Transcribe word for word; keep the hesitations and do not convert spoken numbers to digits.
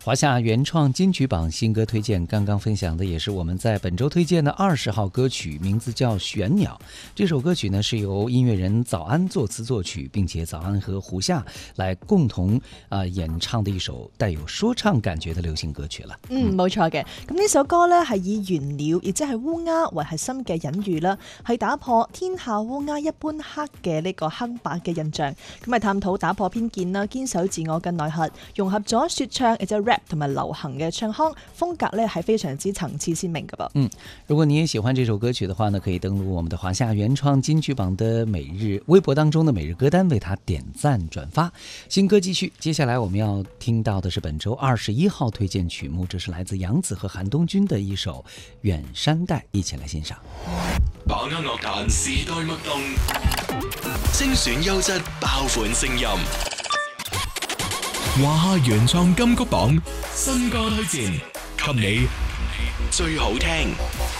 华夏原创金曲榜新歌推荐，刚刚分享的也是我们在本周推荐的二十号歌曲，名字叫《玄鸟》。这首歌曲呢是由音乐人早安作词作曲，并且早安和胡夏来共同啊、呃、演唱的一首帶有說唱感覺的流行歌曲啦。 嗯，冇錯嘅。咁呢首歌呢係以玄鳥，亦即係烏鴉為核心嘅隱喻啦，係打破天下烏鴉一般黑嘅呢個黑白嘅印象，咁係探討打破偏見啦，堅守自我嘅內核，融合咗說唱，亦即係 rap 同埋流行嘅唱腔風格咧，係非常之層次鮮明嘅噃。 嗯，如果你也喜歡這首歌曲的話呢，可以登錄我們的華夏原創金曲榜的每日微博當中的每日歌單，為它點讚轉發。新歌繼續，接下來我們要聽到的是本周二十一號推薦曲目，這是來自楊子和韓東君的一首《遠山黛》，一起來欣賞。 把握樂壇時代脈動，精選優質爆款聲音。華夏原創金曲榜新歌推薦，給你最好聽。